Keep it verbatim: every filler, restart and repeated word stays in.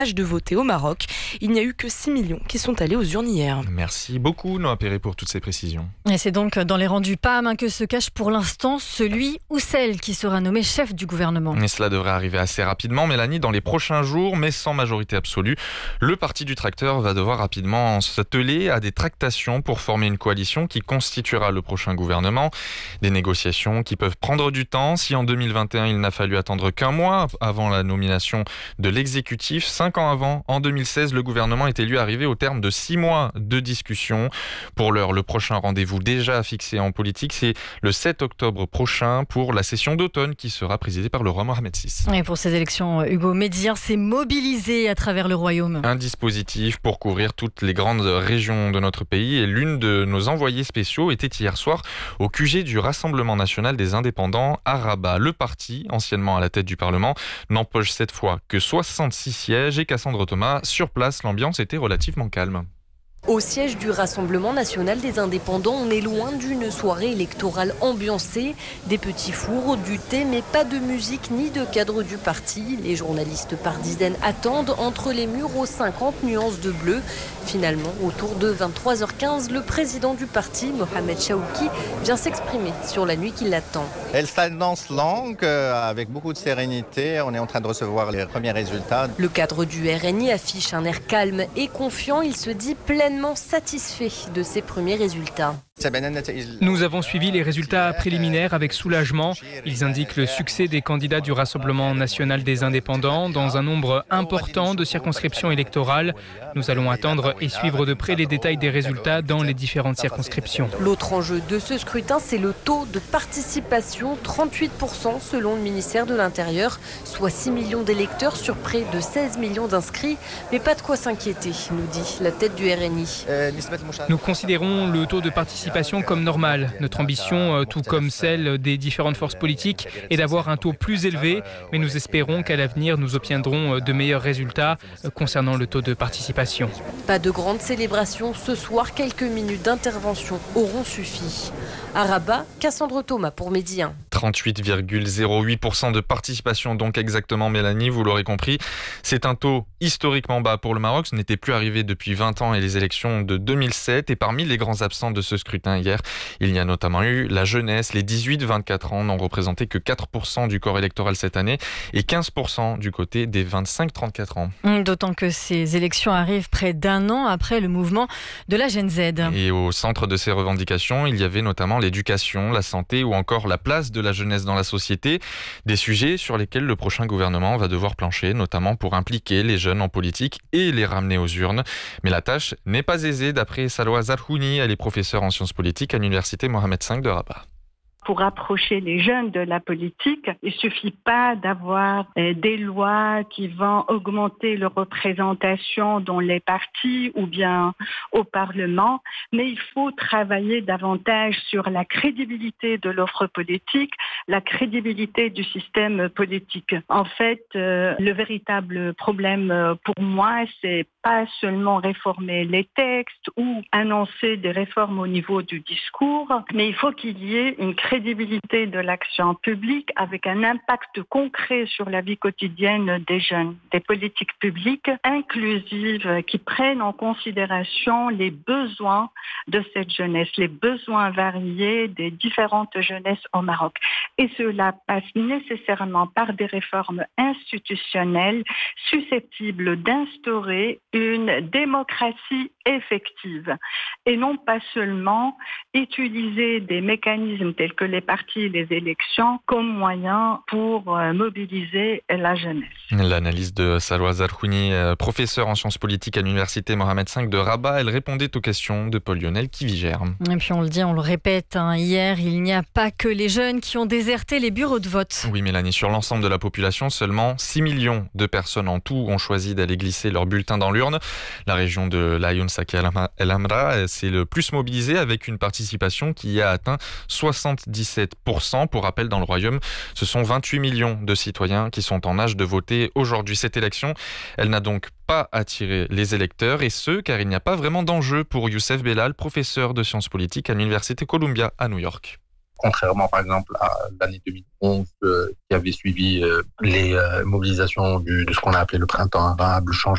de voter au Maroc. Il n'y a eu que six millions qui sont allés aux urnes hier. Merci beaucoup Noah Perret pour toutes ces précisions. Et c'est donc dans les rangs du P A M que se cache pour l'instant celui ou celle qui sera nommé chef du gouvernement. Et cela devrait arriver assez rapidement, Mélanie, dans les prochains jours, mais sans majorité absolue. Le parti du tracteur va devoir rapidement s'atteler à des tractations pour former une coalition qui constituera le prochain gouvernement. Des négociations qui peuvent prendre du temps. Si en deux mille vingt et un, il n'a fallu attendre qu'un mois avant la nomination de l'exécutif, cinq ans avant, en deux mille seize, le gouvernement est élu arrivé au terme de six mois de discussion. Pour l'heure, le prochain rendez-vous déjà fixé en politique, c'est le sept octobre prochain pour la session d'automne qui sera présidée par le roi Mohamed six. Et pour ces élections, Hugo Médien s'est mobilisé à travers le royaume. Un dispositif pour couvrir toutes les grandes régions de notre pays et l'une de nos envoyés spéciaux était hier soir au Q G du Rassemblement national des indépendants à Rabat. Le parti, anciennement à la tête du Parlement, n'empoche cette fois que soixante-six sièges et Cassandre Thomas, sur place, l'ambiance était relativement calme. Au siège du Rassemblement national des indépendants, on est loin d'une soirée électorale ambiancée. Des petits fours, du thé, mais pas de musique ni de cadre du parti. Les journalistes par dizaines attendent entre les murs aux cinquante nuances de bleu. Finalement, autour de vingt-trois heures quinze, le président du parti, Mohamed Chaouki, vient s'exprimer sur la nuit qui l'attend. Elle s'annonce longue, avec beaucoup de sérénité. On est en train de recevoir les premiers résultats. Le cadre du R N I affiche un air calme et confiant. Il se dit pleinement satisfait de ses premiers résultats. Nous avons suivi les résultats préliminaires avec soulagement. Ils indiquent le succès des candidats du Rassemblement national des indépendants dans un nombre important de circonscriptions électorales. Nous allons attendre et suivre de près les détails des résultats dans les différentes circonscriptions. L'autre enjeu de ce scrutin, c'est le taux de participation, trente-huit pour cent selon le ministère de l'Intérieur, soit six millions d'électeurs sur près de seize millions d'inscrits. Mais pas de quoi s'inquiéter, nous dit la tête du R N I. Nous considérons le taux de participation comme normal. Notre ambition, tout comme celle des différentes forces politiques, est d'avoir un taux plus élevé, mais nous espérons qu'à l'avenir, nous obtiendrons de meilleurs résultats concernant le taux de participation. Pas de grande célébration ce soir, quelques minutes d'intervention auront suffi. À Rabat, Cassandre Thomas pour Médien. trente-huit virgule zéro huit pour cent de participation, donc exactement, Mélanie, vous l'aurez compris. C'est un taux historiquement bas pour le Maroc. Ce n'était plus arrivé depuis vingt ans et les élections de deux mille sept. Et parmi les grands absents de ce scrutin hier, il y a notamment eu la jeunesse. Les dix-huit vingt-quatre ans n'ont représenté que quatre pour cent du corps électoral cette année et quinze pour cent du côté des vingt-cinq trente-quatre ans. D'autant que ces élections arrivent près d'un an après le mouvement de la Gen Z. Et au centre de ces revendications, il y avait notamment l'éducation, la santé ou encore la place de la jeunesse dans la société. Des sujets sur lesquels le prochain gouvernement va devoir plancher, notamment pour impliquer les jeunes en politique et les ramener aux urnes. Mais la tâche n'est pas aisée d'après Salwa Zarhouni. Elle est professeure en sciences politiques à l'université Mohamed cinq de Rabat. Pour rapprocher les jeunes de la politique, il ne suffit pas d'avoir euh, des lois qui vont augmenter leur représentation dans les partis ou bien au Parlement, mais il faut travailler davantage sur la crédibilité de l'offre politique, la crédibilité du système politique. En fait, euh, le véritable problème euh, pour moi, c'est pas seulement réformer les textes ou annoncer des réformes au niveau du discours, mais il faut qu'il y ait une crédibilité de l'action publique avec un impact concret sur la vie quotidienne des jeunes, des politiques publiques inclusives qui prennent en considération les besoins de cette jeunesse, les besoins variés des différentes jeunesses au Maroc. Et cela passe nécessairement par des réformes institutionnelles susceptibles d'instaurer une démocratie effective et non pas seulement utiliser des mécanismes tels que les partis et les élections comme moyen pour mobiliser la jeunesse. L'analyse de Salwa Zarhouni, professeure en sciences politiques à l'université Mohamed cinq de Rabat, elle répondait aux questions de Paul Lionel Kivigère. Et puis on le dit, on le répète, hein, hier, il n'y a pas que les jeunes qui ont déserté les bureaux de vote. Oui Mélanie, sur l'ensemble de la population, seulement six millions de personnes en tout ont choisi d'aller glisser leur bulletin dans l'urne. La région de l'Aïn Saki El Amra s'est le plus mobilisée avec une participation qui a atteint soixante-dix-sept pour cent. Pour rappel, dans le royaume, ce sont vingt-huit millions de citoyens qui sont en âge de voter aujourd'hui. Cette élection, elle n'a donc pas attiré les électeurs, et ce, car il n'y a pas vraiment d'enjeu pour Youssef Bellal, professeur de sciences politiques à l'université Columbia à New York. Contrairement par exemple à l'année deux mille onze euh, qui avait suivi euh, les euh, mobilisations du, de ce qu'on a appelé le printemps arabe, le changement